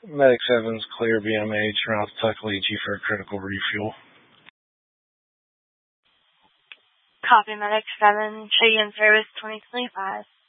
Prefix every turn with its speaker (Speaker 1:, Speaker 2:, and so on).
Speaker 1: Medic 7's clear BMH, route to Tuckaleechee for a critical refuel.
Speaker 2: Copy, Medic 7, show you in service 2025.